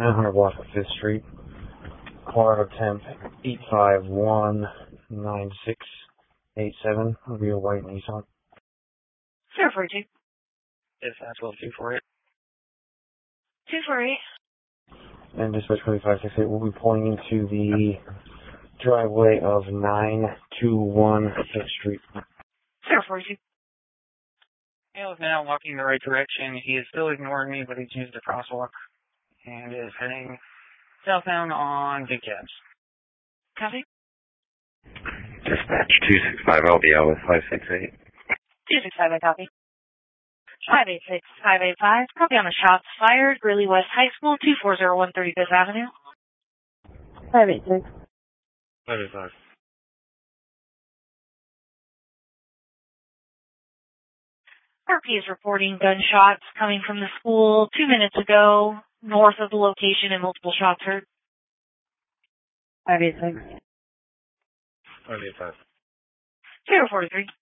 900 block of 5th Street, Colorado temp 8519687, real white Nissan. 042. Yes, that's well, 248. 248. And dispatch 4568 will be pulling into the driveway of 921 5th Street. 042. Hale is now walking the right direction. He is still ignoring me, but he's used a crosswalk and is heading southbound on Big Cabs. Copy. Dispatch 265 LBL with 568. 265, I copy. 586, 585, copy on the shots fired, Greeley West High School, 24013 35th Avenue. 586. 585. RP is reporting gunshots coming from the school 2 minutes ago, north of the location, and multiple shots heard. 586. 585. 043.